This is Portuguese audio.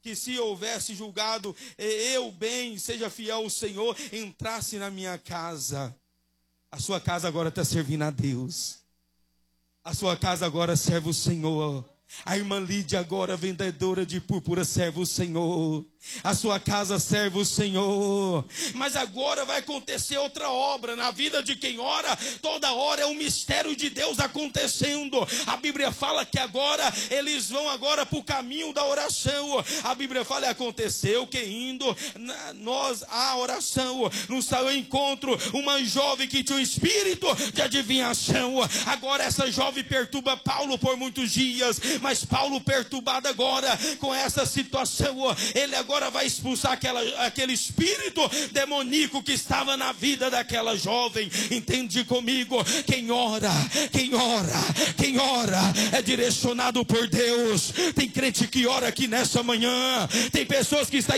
que se houvesse julgado eu bem, seja fiel ao Senhor, entrasse na minha casa. A sua casa agora está servindo a Deus. A sua casa agora serve o Senhor. A irmã Lídia agora, vendedora de púrpura, serve o Senhor. A sua casa serve o Senhor. Mas agora vai acontecer outra obra na vida de quem ora. Toda hora é um mistério de Deus acontecendo. A Bíblia fala que agora eles vão agora para o caminho da oração. A Bíblia fala, aconteceu que indo nós à oração, nos saiu ao encontro uma jovem que tinha um espírito de adivinhação. Agora essa jovem perturba Paulo por muitos dias. Mas Paulo, perturbado agora com essa situação, ele agora vai expulsar aquele espírito demoníaco que estava na vida daquela jovem. Entende comigo? Quem ora é direcionado por Deus. Tem crente que ora aqui nessa manhã. Tem pessoas que estão